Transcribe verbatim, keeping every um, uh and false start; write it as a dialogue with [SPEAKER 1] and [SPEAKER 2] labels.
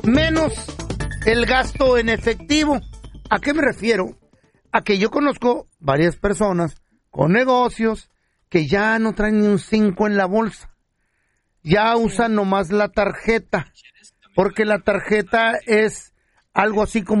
[SPEAKER 1] menos el gasto en efectivo. ¿A qué me refiero? A que yo conozco varias personas con negocios que ya no traen ni un cinco en la bolsa. Ya usan nomás la tarjeta, porque la tarjeta es algo así como